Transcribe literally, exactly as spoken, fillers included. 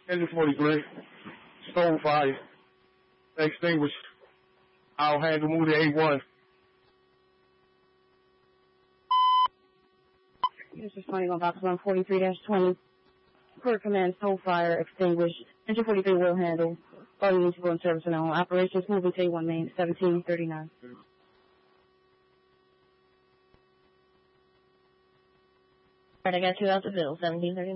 Engine forty-three. Stone fire. Extinguished. I'll handle move to A one. This is twenty on box one forty-three dash twenty. Per command, sole fire extinguished. Engine forty-three will handle. All units will go in service and on. Operations moving to A one main, seventeen thirty-nine. Alright, I got you out the bill, seventeen thirty-nine.